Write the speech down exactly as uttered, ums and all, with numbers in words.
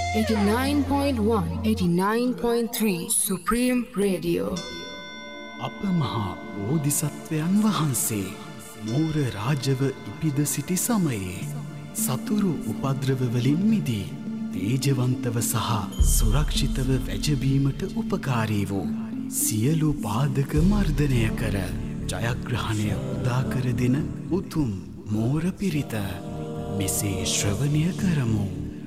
eighty-nine point one, eighty-nine point three Supreme Radio. අප මහා බෝධිසත්වයන් වහන්සේ මෝර රාජව ඉපිද සිටි සමයේ සතුරු උපද්‍රව වලින් මිදී තේජවන්තව සහ සුරක්ෂිතව වැජබීමට උපකාරී වූ සියලු පාදක මර්ධනය කර ජයග්‍රහණය උදාකර දෙන උතුම් මෝර පිරිත මෙසේ ශ්‍රවණය කරමු.